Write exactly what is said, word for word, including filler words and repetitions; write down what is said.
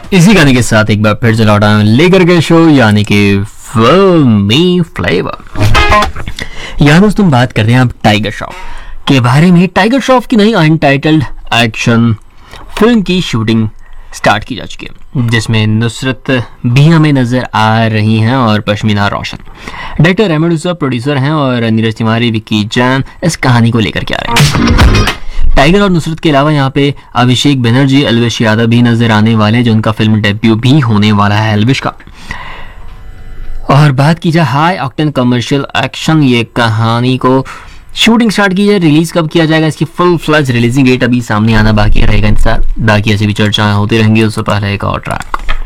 इसी गाने के साथ एक बार फिर से लौटा हूं लेकर के शो यानी कि फिल्मी फ्लेवर। यार दोस्तों तुम बात करते हैं अब टाइगर श्रॉफ के बारे में। टाइगर श्रॉफ की नई अनटाइटल्ड एक्शन फिल्म की शूटिंग स्टार्ट की जा चुकी है, जिसमें नुसरत भी हमें नजर आ रही हैं और पश्मीना रोशन। डायरेक्टर रहमान यूसुफ प्रोड्यूसर हैं और नीरज तिवारी, विक्की जैन इस कहानी को लेकर के आ रहे हैं। टाइगर और नुसरत के अलावा यहाँ पे अभिषेक बनर्जी, अलविश यादव भी नजर आने वाले हैं, जो उनका फिल्म डेब्यू भी होने वाला है अलविश का। और बात की जाए हाई ऑक्टेन कमर्शियल एक्शन, ये कहानी को शूटिंग स्टार्ट की जाए, रिलीज कब किया जाएगा, इसकी फुल फ्लैज रिलीजिंग डेट अभी सामने आना बाकी रहेगा इंतजार। बाकी ऐसी भी चर्चाएं होती रहेंगी, उससे पहले एक और ट्रैक।